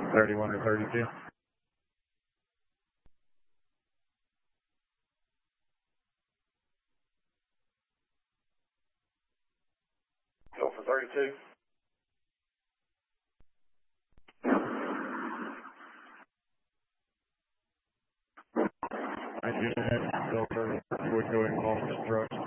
31 or 32. Go for 32. I just had to go for would go involved in trucks.